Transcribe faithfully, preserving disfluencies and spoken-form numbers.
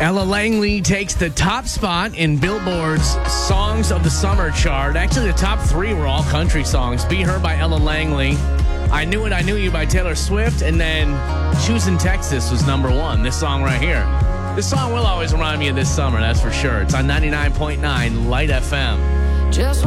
Ella Langley takes the top spot in Billboard's Songs of the Summer chart. Actually, the top three were all country songs. Be Her by Ella Langley. I Knew It, I Knew You by Taylor Swift. And then Choosing Texas was number one. This song right here. This song will always remind me of this summer, that's for sure. It's on ninety-nine point nine Light F M. Just